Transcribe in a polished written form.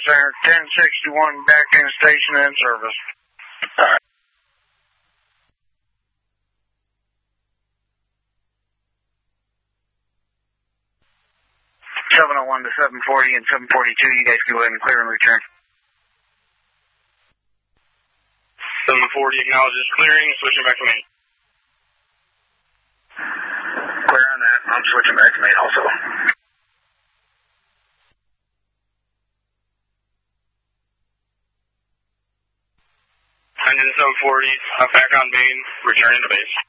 Center, 1061 back in station and service. All right. 701 to 740 and 742, you guys can go ahead and clear and return. 740 acknowledges clearing, switching back to main. Clear on that. I'm switching back to main also. Engine 740, back on main, returning to base.